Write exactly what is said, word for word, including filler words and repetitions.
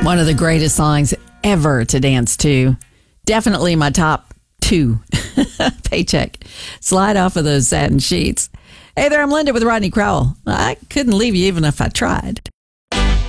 One of the greatest songs ever to dance to. Definitely my top two. Paycheck. Slide off of those satin sheets. Hey there, I'm Linda with Rodney Crowell. I couldn't leave you even if I tried.